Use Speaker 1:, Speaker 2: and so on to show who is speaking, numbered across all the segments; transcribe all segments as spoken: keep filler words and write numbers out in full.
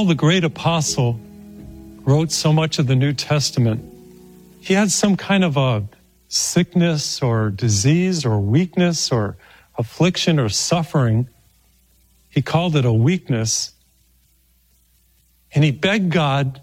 Speaker 1: Paul, the great apostle, wrote so much of the New Testament. He had some kind of a sickness or disease or weakness or affliction or suffering. He called it a weakness. And he begged God.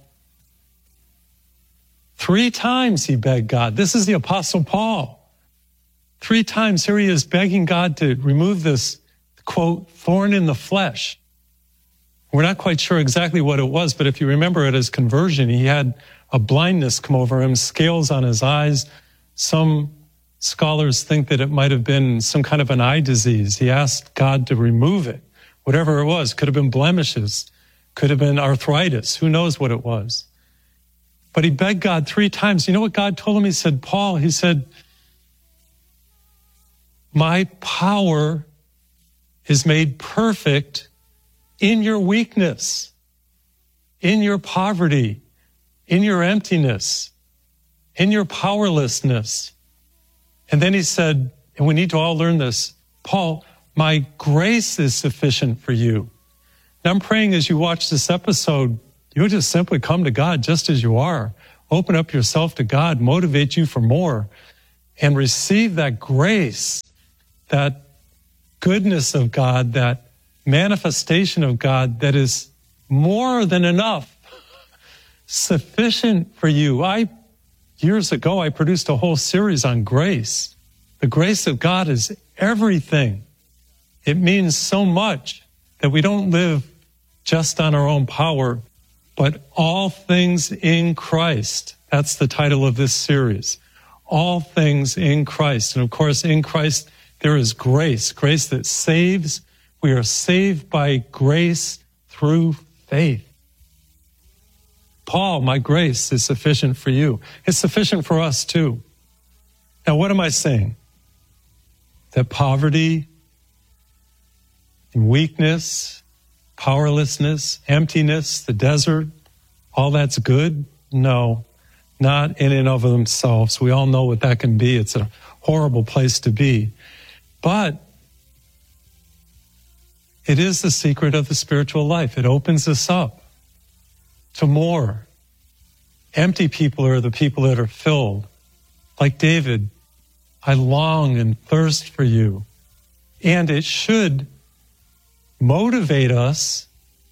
Speaker 1: Three times he begged God. This is the Apostle Paul. Three times here he is begging God to remove this, quote, thorn in the flesh. We're not quite sure exactly what it was, but if you remember at his conversion, he had a blindness come over him, scales on his eyes. Some scholars think that it might have been some kind of an eye disease. He asked God to remove it, whatever it was. Could have been blemishes, could have been arthritis. Who knows what it was? But he begged God three times. You know what God told him? He said, Paul, he said, my power is made perfect in your weakness, in your poverty, in your emptiness, in your powerlessness. And then he said, and we need to all learn this, Paul, my grace is sufficient for you. Now I'm praying as you watch this episode, you'll just simply come to God just as you are. Open up yourself to God, motivate you for more, and receive that grace, that goodness of God, that manifestation of God that is more than enough, sufficient for you. I, years ago, I produced a whole series on grace. The grace of God is everything. It means so much that we don't live just on our own power, but all things in Christ. That's the title of this series. All things in Christ. And of course, in Christ, there is grace, grace that saves. We are saved by grace through faith. Paul, my grace is sufficient for you. It's sufficient for us too. Now, what am I saying? That poverty, weakness, powerlessness, emptiness, the desert, all that's good? No, not in and of themselves. We all know what that can be. It's a horrible place to be. But it is the secret of the spiritual life. It opens us up to more. Empty people are the people that are filled. Like David, I long and thirst for you. And it should motivate us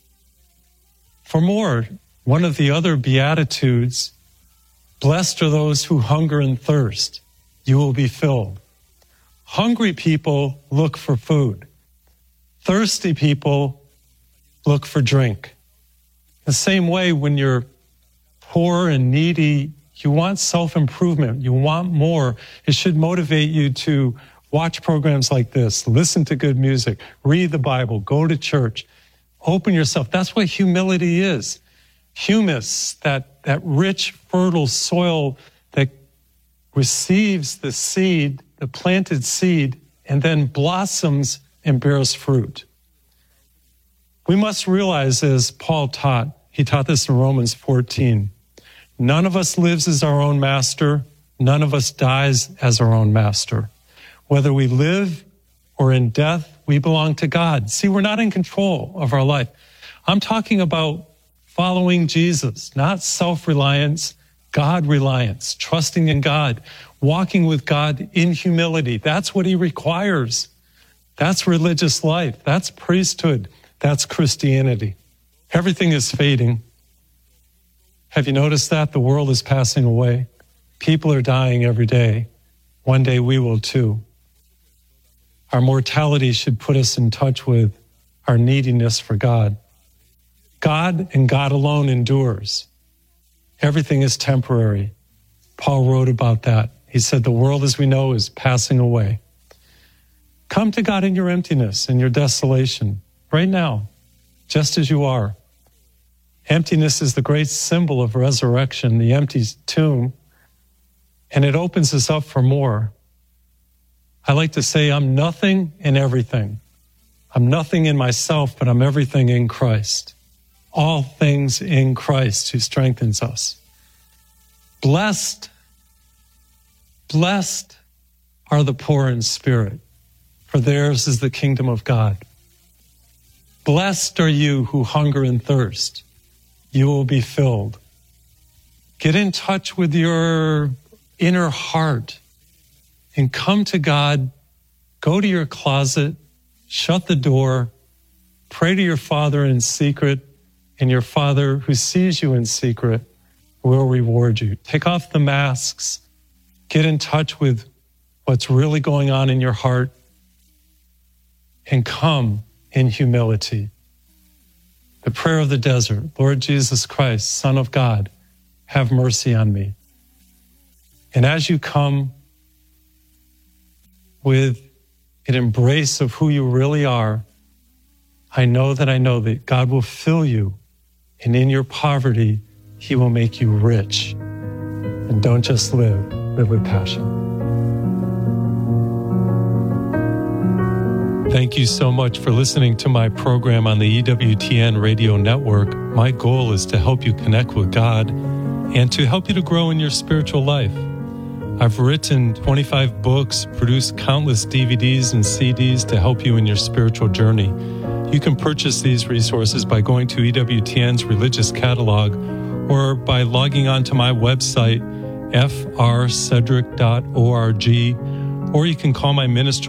Speaker 1: for more. One of the other Beatitudes, blessed are those who hunger and thirst. You will be filled. Hungry people look for food. Thirsty people look for drink. The same way, when you're poor and needy, you want self-improvement. You want more. It should motivate you to watch programs like this, listen to good music, read the Bible, go to church, open yourself. That's what humility is. Humus, that, that rich, fertile soil that receives the seed, the planted seed, and then blossoms and bears fruit. We must realize, as Paul taught, he taught this in Romans fourteen, none of us lives as our own master, none of us dies as our own master. Whether we live or in death, we belong to God. See, we're not in control of our life. I'm talking about following Jesus, not self-reliance, God-reliance, trusting in God, walking with God in humility. That's what he requires. That's religious life. That's priesthood. That's Christianity. Everything is fading. Have you noticed that? The world is passing away. People are dying every day. One day we will too. Our mortality should put us in touch with our neediness for God. God and God alone endures. Everything is temporary. Paul wrote about that. He said, the world as we know is passing away. Come to God in your emptiness and your desolation right now, just as you are. Emptiness is the great symbol of resurrection, the empty tomb, and it opens us up for more. I like to say I'm nothing and everything. I'm nothing in myself, but I'm everything in Christ. All things in Christ who strengthens us. Blessed, blessed are the poor in spirit, for theirs is the kingdom of God. Blessed are you who hunger and thirst, you will be filled. Get in touch with your inner heart and come to God. Go to your closet, shut the door, pray to your Father in secret, and your Father who sees you in secret will reward you. Take off the masks. Get in touch with what's really going on in your heart and come in humility. The prayer of the desert. Lord Jesus Christ, Son of God, have mercy on me. And as you come with an embrace of who you really are, I know that I know that God will fill you, and in your poverty, he will make you rich. And don't just live, live with passion. Thank you so much for listening to my program on the E W T N radio network. My goal is to help you connect with God and to help you to grow in your spiritual life. I've written twenty-five books, produced countless D V Ds and C Ds to help you in your spiritual journey. You can purchase these resources by going to E W T N's religious catalog or by logging on to my website, f r cedric dot org, or you can call my ministry